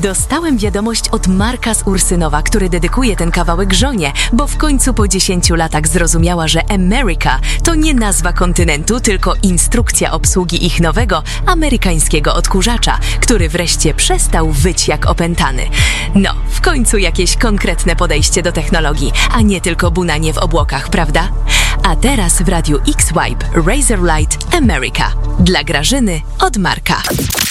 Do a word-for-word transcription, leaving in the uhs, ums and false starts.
Dostałem wiadomość od Marka z Ursynowa, który dedykuje ten kawałek żonie, bo w końcu po dziesięciu latach zrozumiała, że America to nie nazwa kontynentu, tylko instrukcja obsługi ich nowego, amerykańskiego odkurzacza, który wreszcie przestał wyć jak opętany. No, w końcu jakieś konkretne podejście do technologii, a nie tylko bunanie w obłokach, prawda? A teraz w Radiu X-Wipe Razor Light America. Dla Grażyny od Marka.